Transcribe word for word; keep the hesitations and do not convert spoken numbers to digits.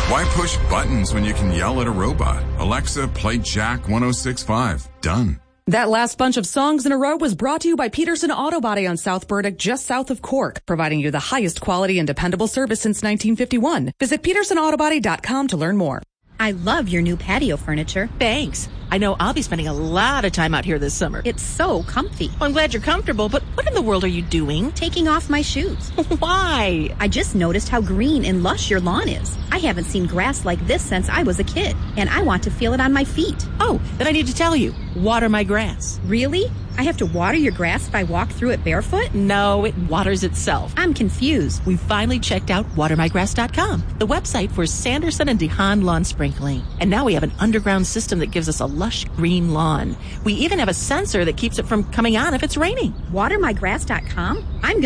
Why push buttons when you can yell at a robot? Alexa, play Jack one oh six point five. Done. That last bunch of songs in a row was brought to you by Peterson Auto Body on South Burdick, just south of Cork, providing you the highest quality and dependable service since nineteen fifty-one. Visit peterson auto body dot com to learn more. I love your new patio furniture. Thanks. I know I'll be spending a lot of time out here this summer. It's so comfy. Well, I'm glad you're comfortable, but what in the world are you doing? Taking off my shoes. Why? I just noticed how green and lush your lawn is. I haven't seen grass like this since I was a kid, and I want to feel it on my feet. Oh, then I need to tell you, water my grass. Really? I have to water your grass if I walk through it barefoot? No, it waters itself. I'm confused. We finally checked out water my grass dot com, the website for Sanderson and DeHaan lawn sprinkling. And now we have an underground system that gives us a lush green lawn. We even have a sensor that keeps it from coming on if it's raining. water my grass dot com? I'm